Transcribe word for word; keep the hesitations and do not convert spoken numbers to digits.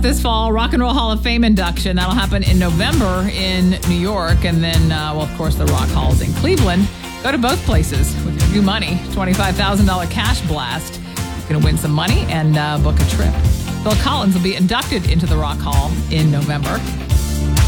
this fall, Rock and Roll Hall of Fame induction. That'll happen in November in New York. And then, uh, well, of course, the Rock Halls in Cleveland. Go to both places with your new money. twenty-five thousand dollars cash blast. You're going to win some money and uh, book a trip. Phil Collins will be inducted into the Rock Hall in November.